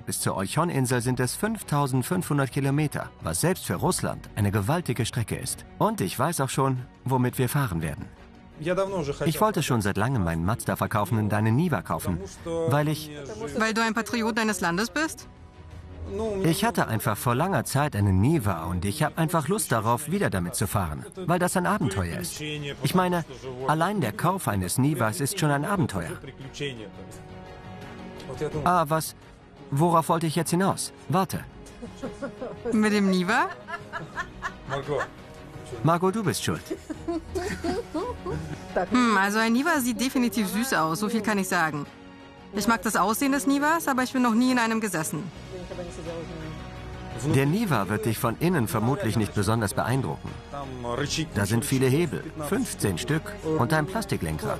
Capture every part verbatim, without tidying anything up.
bis zur Olchon-Insel sind es fünftausendfünfhundert Kilometer, was selbst für Russland eine gewaltige Strecke ist. Und ich weiß auch schon, womit wir fahren werden. Ich wollte schon seit langem meinen Mazda verkaufen und eine Niva kaufen, weil ich... Weil du ein Patriot deines Landes bist? Ich hatte einfach vor langer Zeit eine Niva und ich habe einfach Lust darauf, wieder damit zu fahren, weil das ein Abenteuer ist. Ich meine, allein der Kauf eines Nivas ist schon ein Abenteuer. Ah, was? Worauf wollte ich jetzt hinaus? Warte. Mit dem Niva? Margot, du bist schuld. Hm, also ein Niva sieht definitiv süß aus, so viel kann ich sagen. Ich mag das Aussehen des Nivas, aber ich bin noch nie in einem gesessen. Der Niva wird dich von innen vermutlich nicht besonders beeindrucken. Da sind viele Hebel, fünfzehn Stück und ein Plastiklenkrad.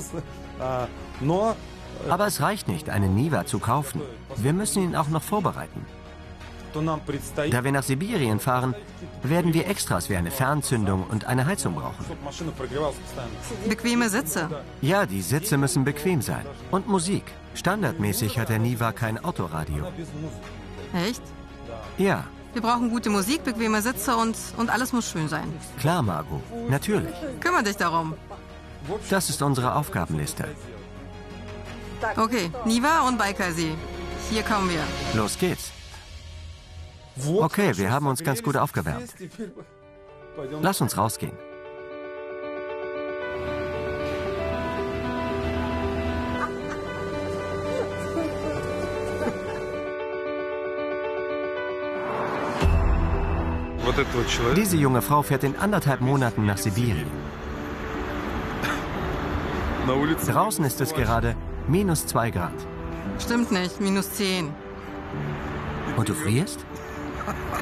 Aber es reicht nicht, einen Niva zu kaufen. Wir müssen ihn auch noch vorbereiten. Da wir nach Sibirien fahren, werden wir Extras wie eine Fernzündung und eine Heizung brauchen. Bequeme Sitze. Ja, die Sitze müssen bequem sein. Und Musik. Standardmäßig hat der Niva kein Autoradio. Echt? Ja. Wir brauchen gute Musik, bequeme Sitze und, und alles muss schön sein. Klar, Margot. Natürlich. Kümmere dich darum. Das ist unsere Aufgabenliste. Okay, Niva und Baikal-See. Hier kommen wir. Los geht's. Okay, wir haben uns ganz gut aufgewärmt. Lass uns rausgehen. Diese junge Frau fährt in anderthalb Monaten nach Sibirien. Draußen ist es gerade minus zwei Grad. Stimmt nicht, minus zehn. Und du frierst?